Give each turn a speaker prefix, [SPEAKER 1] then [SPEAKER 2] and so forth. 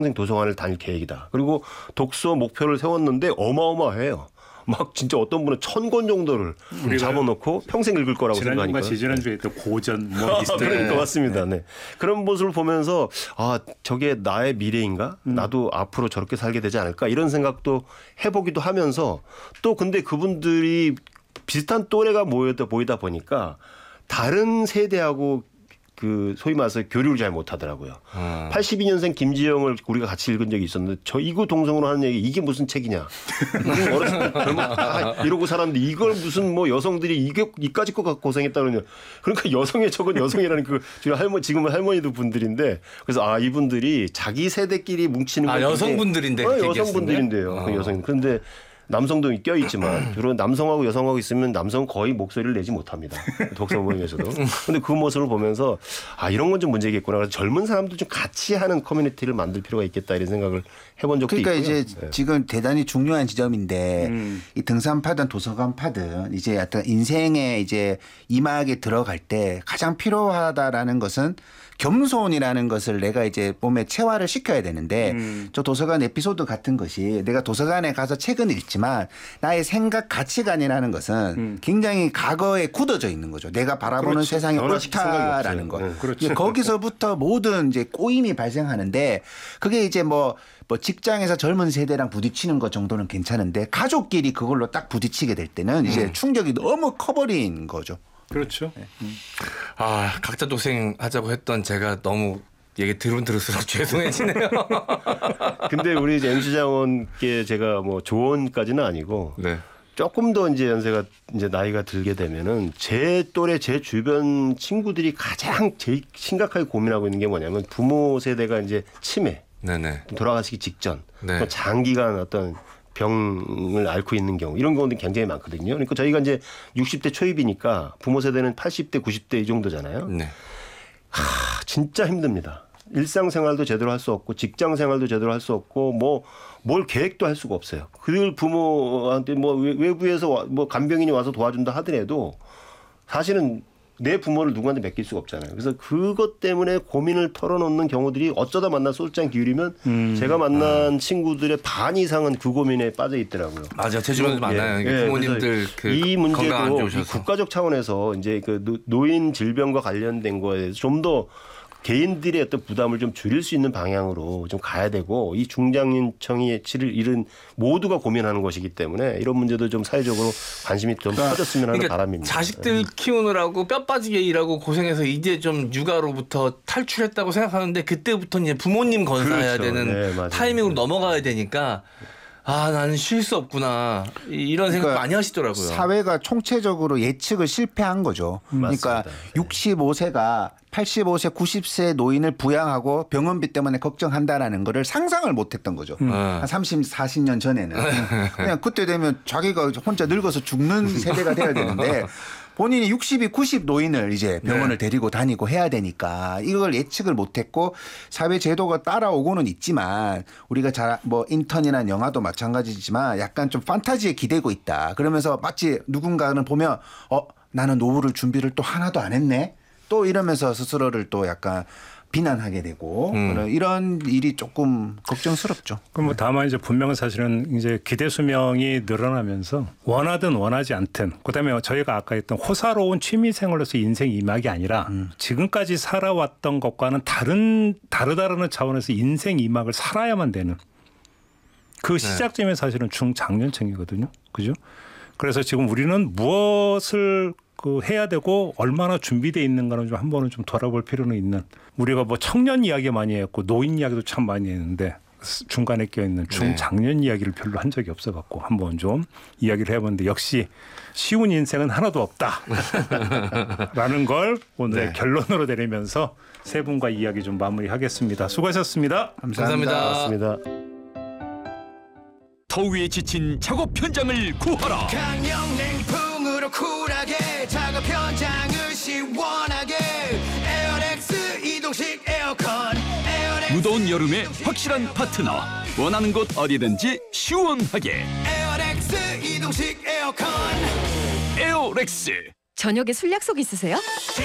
[SPEAKER 1] 평생 도서관을 다닐 계획이다. 그리고 독서 목표를 세웠는데 어마어마해요. 막 진짜 어떤 분은 1000권 정도를 잡아놓고 평생 읽을 거라고 생각하니까.
[SPEAKER 2] 지난주에 또 고전 뭐 비슷한.
[SPEAKER 1] 그러니까 맞습니다. 네. 그런 모습을 보면서 아 저게 나의 미래인가? 나도 앞으로 저렇게 살게 되지 않을까? 이런 생각도 해보기도 하면서 또 근데 그분들이 비슷한 또래가 보이다 보니까 다른 세대하고 그 소위 말해서 교류를 잘 못하더라고요. 82년생 김지영을 우리가 같이 읽은 적이 있었는데 저 이거 동성으로 하는 얘기 이게 무슨 책이냐. 어렸을 때 이러고 살았는데 이걸 무슨 뭐 여성들이 이까짓 거 갖고 고생했다 그러냐. 그러니까 여성의 적은 여성이라는 그 지금은 할머니도 분들인데 그래서 아 이분들이 자기 세대끼리 뭉치는 거
[SPEAKER 3] 여성분들인데
[SPEAKER 1] 여성분들인데요. 그 여성. 그런데 남성도 껴있지만 주로 남성하고 여성하고 있으면 남성은 거의 목소리를 내지 못합니다. 독서 모임에서도. 그런데 그 모습을 보면서 아 이런 건 좀 문제겠구나. 그래서 젊은 사람도 좀 같이 하는 커뮤니티를 만들 필요가 있겠다 이런 생각을 해본 적도
[SPEAKER 4] 그러니까
[SPEAKER 1] 있고요.
[SPEAKER 4] 이제 지금 대단히 중요한 지점인데 이 등산파든 도서관파든 이제 어떤 인생에 이제 이막에 들어갈 때 가장 필요하다라는 것은 겸손이라는 것을 내가 이제 몸에 체화를 시켜야 되는데 저 도서관 에피소드 같은 것이 내가 도서관에 가서 책은 읽지만 나의 생각 가치관이라는 것은 굉장히 과거에 굳어져 있는 거죠. 내가 바라보는
[SPEAKER 1] 그렇지.
[SPEAKER 4] 세상이 옳다라는 거.
[SPEAKER 1] 그렇죠.
[SPEAKER 4] 거기서부터 모든 이제 꼬임이 발생하는데 그게 이제 뭐 직장에서 젊은 세대랑 부딪히는 것 정도는 괜찮은데 가족끼리 그걸로 딱 부딪히게 될 때는 이제 충격이 너무 커버린 거죠.
[SPEAKER 2] 그렇죠.
[SPEAKER 4] 네.
[SPEAKER 3] 아 각자 도생하자고 했던 제가 너무 얘기 들을수록 죄송해지네요.
[SPEAKER 1] 근데 우리 MC 장원께 제가 뭐 조언까지는 아니고
[SPEAKER 3] 네.
[SPEAKER 1] 조금 더 이제 연세가 이제 나이가 들게 되면은 제 또래 제 주변 친구들이 가장 제일 심각하게 고민하고 있는 게 뭐냐면 부모 세대가 이제 치매,
[SPEAKER 3] 네네.
[SPEAKER 1] 돌아가시기 직전,
[SPEAKER 3] 네.
[SPEAKER 1] 또 장기간 어떤 병을 앓고 있는 경우 이런 경우도 굉장히 많거든요. 그러니까 저희가 이제 60대 초입이니까 부모 세대는 80대, 90대 이 정도잖아요.
[SPEAKER 3] 네.
[SPEAKER 1] 진짜 힘듭니다. 일상생활도 제대로 할 수 없고 직장생활도 제대로 할 수 없고 뭐 뭘 계획도 할 수가 없어요. 그 부모한테 뭐 외부에서 뭐 간병인이 와서 도와준다 하더라도 사실은 내 부모를 누구한테 맡길 수가 없잖아요. 그래서 그것 때문에 고민을 털어놓는 경우들이 어쩌다 만나 소주잔 기울이면 제가 만난 친구들의 반 이상은 그 고민에 빠져 있더라고요.
[SPEAKER 3] 맞아요. 제 주변에도 많아요.
[SPEAKER 1] 예,
[SPEAKER 3] 부모님들 그
[SPEAKER 1] 이
[SPEAKER 3] 건강 안
[SPEAKER 1] 문제도
[SPEAKER 3] 좋으셔서.
[SPEAKER 1] 국가적 차원에서 이제 그 노인 질병과 관련된 거에 대해서 좀 더 개인들의 어떤 부담을 좀 줄일 수 있는 방향으로 좀 가야 되고 이 중장년층이 치를 잃은 모두가 고민하는 것이기 때문에 이런 문제도 좀 사회적으로 관심이 좀 커졌으면 하는 바람입니다.
[SPEAKER 3] 자식들 키우느라고 뼈 빠지게 일하고 고생해서 이제 좀 육아로부터 탈출했다고 생각하는데 그때부터 이제 부모님 건사해야
[SPEAKER 1] 그렇죠.
[SPEAKER 3] 되는
[SPEAKER 1] 네,
[SPEAKER 3] 타이밍으로 넘어가야 되니까 아 나는 쉴 수 없구나 이런 생각 많이 하시더라고요.
[SPEAKER 4] 사회가 총체적으로 예측을 실패한 거죠. 그러니까 65세가 85세, 90세 노인을 부양하고 병원비 때문에 걱정한다라는 거를 상상을 못했던 거죠. 한 30, 40년 전에는. 그냥 그때 되면 자기가 혼자 늙어서 죽는 세대가 돼야 되는데 본인이 62, 90 노인을 이제 병원을 데리고 다니고 해야 되니까 이걸 예측을 못했고 사회 제도가 따라오고는 있지만 우리가 뭐 인턴이나 영화도 마찬가지지만 약간 좀 판타지에 기대고 있다. 그러면서 마치 누군가는 보면 나는 노후를 준비를 또 하나도 안 했네. 또 이러면서 스스로를 또 약간 비난하게 되고 이런 일이 조금 걱정스럽죠.
[SPEAKER 2] 그럼 뭐 다만 이제 분명한 사실은 이제 기대 수명이 늘어나면서 원하든 원하지 않든 그다음에 저희가 아까 했던 호사로운 취미 생활로서 인생 이막이 아니라 지금까지 살아왔던 것과는 다르다라는 차원에서 인생 이막을 살아야만 되는 그 시작점이 사실은 중장년층이거든요. 그죠? 그래서 지금 우리는 무엇을 해야 되고 얼마나 준비되어 있는가는 좀 한번은 좀 돌아볼 필요는 있는. 우리가 뭐 청년 이야기 많이 했고 노인 이야기도 참 많이 했는데 중간에 껴있는 중장년 이야기를 별로 한 적이 없어갖고 한번 좀 이야기를 해봤는데 역시 쉬운 인생은 하나도 없다라는 걸 오늘 결론으로 내리면서 세 분과 이야기 좀 마무리하겠습니다. 수고하셨습니다.
[SPEAKER 3] 감사합니다.
[SPEAKER 1] 고맙습니다.
[SPEAKER 5] 더위에 지친 작업 현장을 구하라.
[SPEAKER 6] 강력냉풍으로 쿨하게 작업 현장을 시원하게 에어렉스 이동식 에어컨
[SPEAKER 5] 무더운 여름에 확실한 파트너. 원하는 곳 어디든지 시원하게
[SPEAKER 6] 에어렉스 이동식 에어컨
[SPEAKER 5] 에어렉스.
[SPEAKER 7] 저녁에 술 약속 있으세요?